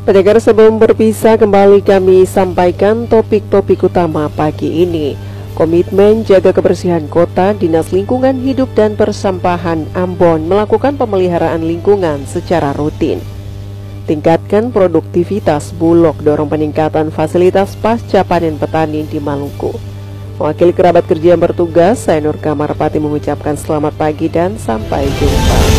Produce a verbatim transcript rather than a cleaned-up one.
Pendengar, sebelum berpisah kembali kami sampaikan topik-topik utama pagi ini. Komitmen jaga kebersihan kota, Dinas Lingkungan Hidup dan Persampahan Ambon melakukan pemeliharaan lingkungan secara rutin. Tingkatkan produktivitas Bulog, dorong peningkatan fasilitas pasca panen petani di Maluku. Wakil kerabat kerja yang bertugas, saya Nur Kamarpati mengucapkan selamat pagi dan sampai jumpa.